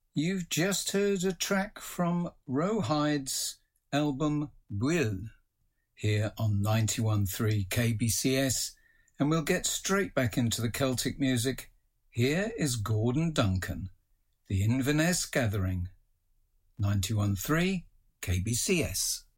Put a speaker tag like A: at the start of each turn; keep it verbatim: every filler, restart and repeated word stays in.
A: You've just heard a track from Rawhide's album Bwil, here on ninety-one point three K B C S, and we'll get straight back into the Celtic music. Here is Gordon Duncan, The Inverness Gathering, ninety-one point three K B C S.